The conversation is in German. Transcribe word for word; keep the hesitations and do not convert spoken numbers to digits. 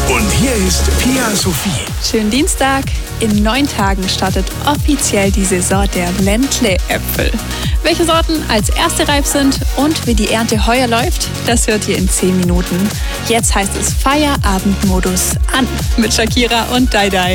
Und hier ist Pia Sophie. Schönen Dienstag. In neun Tagen startet offiziell die Saison der Ländle-Äpfel. Welche Sorten als erste reif sind und wie die Ernte heuer läuft, das hört ihr in zehn Minuten. Jetzt heißt es Feierabendmodus an mit Shakira und Dai Dai.